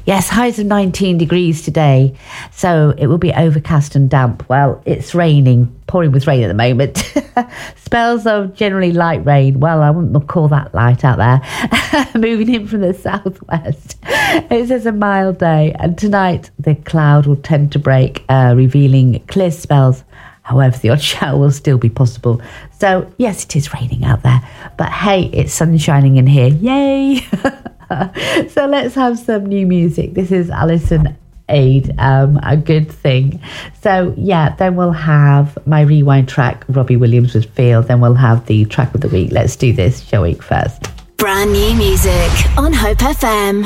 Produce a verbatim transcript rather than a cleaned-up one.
Yes, highs of nineteen degrees today. So it will be overcast and damp. Well, it's raining, pouring with rain at the moment. Spells of generally light rain. Well, I wouldn't call that light out there. Moving in from the southwest. It says a mild day. And tonight, the cloud will tend to break, uh, revealing clear spells. However, the odd shower will still be possible. So, yes, it is raining out there. But hey, it's sun shining in here. Yay! So let's have some new music. This is Alison Aid, um, A Good Thing. So, yeah, then we'll have my rewind track, Robbie Williams with Feel. Then we'll have the track of the week. Let's do this, shall we, first? Brand new music on Hope F M.